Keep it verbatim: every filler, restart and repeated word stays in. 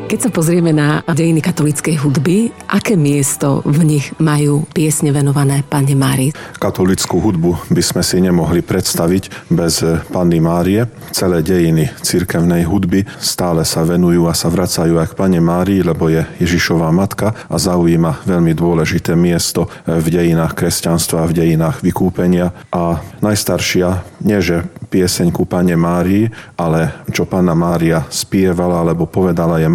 Keď sa pozrieme na dejiny katolíckej hudby, aké miesto v nich majú piesne venované Panne Márii? Katolícku hudbu by sme si nemohli predstaviť bez Panny Márie. Celé dejiny cirkevnej hudby stále sa venujú a sa vracajú aj k Panne Márii, lebo je Ježišová matka a zaujíma veľmi dôležité miesto v dejinách kresťanstva, v dejinách vykúpenia. A najstaršia, nie že pieseň ku Panne Márii, ale čo Panna Mária spievala alebo povedala, je